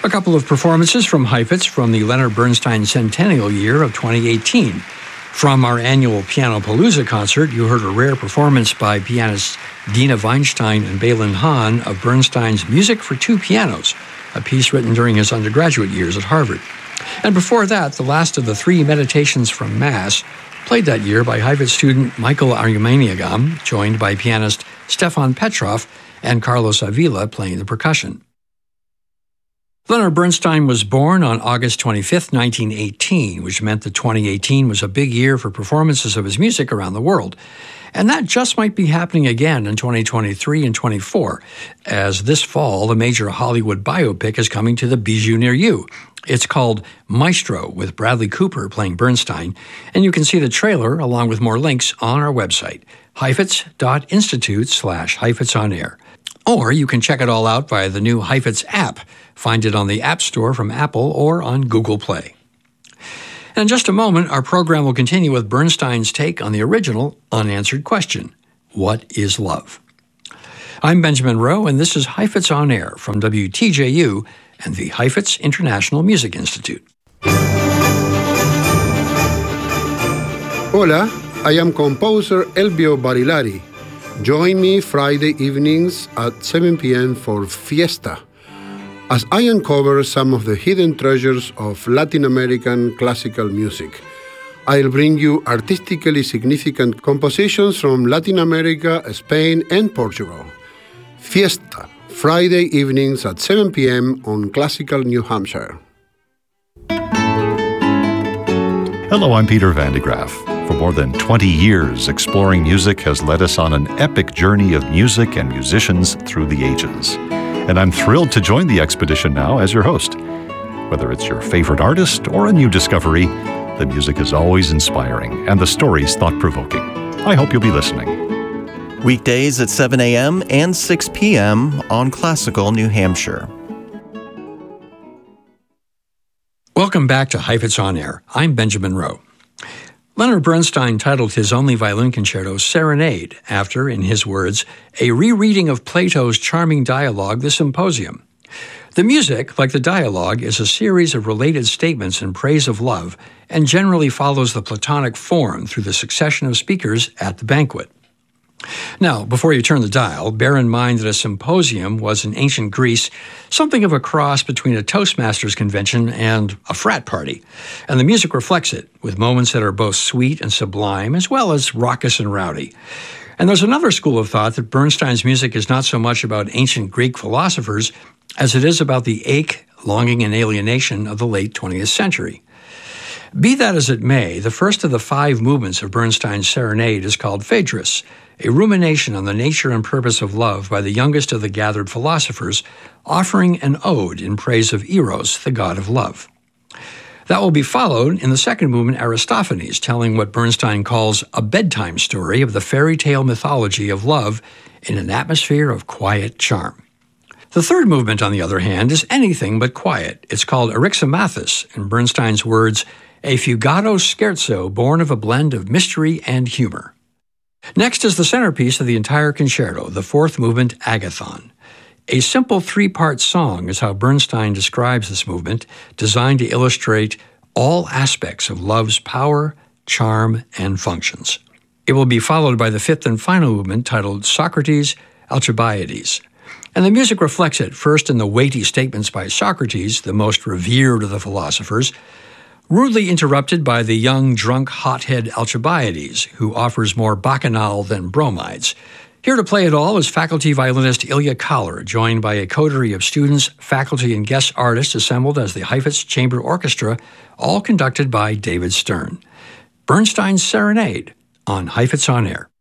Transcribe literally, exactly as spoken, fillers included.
A couple of performances from Heifetz from the Leonard Bernstein Centennial Year of twenty eighteen. From our annual Piano Palooza concert, you heard a rare performance by pianists Dina Weinstein and Balin Hahn of Bernstein's Music for Two Pianos, a piece written during his undergraduate years at Harvard. And before that, the last of the three Meditations from Mass, played that year by Heifetz student Michael Arumaniagam, joined by pianist Stefan Petrov and Carlos Avila playing the percussion. Leonard Bernstein was born on August twenty-fifth, nineteen eighteen, which meant that twenty eighteen was a big year for performances of his music around the world. And that just might be happening again in twenty twenty-three and twenty-four, as this fall, the major Hollywood biopic is coming to the Bijou near you. It's called Maestro, with Bradley Cooper playing Bernstein, and you can see the trailer along with more links on our website, heifetz.institute slash Heifetz on air. Or you can check it all out via the new Heifetz app. Find it on the App Store from Apple or on Google Play. And in just a moment, our program will continue with Bernstein's take on the original unanswered question, what is love? I'm Benjamin Rowe, and this is Heifetz on Air from W T J U and the Heifetz International Music Institute. Hola, I am composer Elvio Barilari. Join me Friday evenings at seven p.m. for Fiesta, as I uncover some of the hidden treasures of Latin American classical music. I'll bring you artistically significant compositions from Latin America, Spain, and Portugal. Fiesta, Friday evenings at seven p.m. on Classical New Hampshire. Hello, I'm Peter Van de Graaf. For more than twenty years, exploring music has led us on an epic journey of music and musicians through the ages. And I'm thrilled to join the expedition now as your host. Whether it's your favorite artist or a new discovery, the music is always inspiring and the stories thought-provoking. I hope you'll be listening. Weekdays at seven a.m. and six p.m. on Classical New Hampshire. Welcome back to Heifetz on Air. I'm Benjamin Rowe. Leonard Bernstein titled his only violin concerto Serenade after, in his words, a rereading of Plato's charming dialogue, The Symposium. The music, like the dialogue, is a series of related statements in praise of love and generally follows the Platonic form through the succession of speakers at the banquet. Now, before you turn the dial, bear in mind that a symposium was in ancient Greece something of a cross between a Toastmasters convention and a frat party, and the music reflects it, with moments that are both sweet and sublime, as well as raucous and rowdy. And there's another school of thought that Bernstein's music is not so much about ancient Greek philosophers as it is about the ache, longing, and alienation of the late twentieth century. Be that as it may, the first of the five movements of Bernstein's Serenade is called Phaedrus, a rumination on the nature and purpose of love by the youngest of the gathered philosophers, offering an ode in praise of Eros, the god of love. That will be followed in the second movement, Aristophanes, telling what Bernstein calls a bedtime story of the fairy tale mythology of love in an atmosphere of quiet charm. The third movement, on the other hand, is anything but quiet. It's called Eryximachus, in Bernstein's words, a fugato scherzo born of a blend of mystery and humor. Next is the centerpiece of the entire concerto, the fourth movement, Agathon. A simple three-part song is how Bernstein describes this movement, designed to illustrate all aspects of love's power, charm, and functions. It will be followed by the fifth and final movement titled Socrates, Alcibiades. And the music reflects it, first in the weighty statements by Socrates, the most revered of the philosophers, rudely interrupted by the young, drunk, hothead Alcibiades, who offers more bacchanal than bromides. Here to play it all is faculty violinist Ilya Kahler, joined by a coterie of students, faculty, and guest artists assembled as the Heifetz Chamber Orchestra, all conducted by David Stern. Bernstein's Serenade on Heifetz on Air.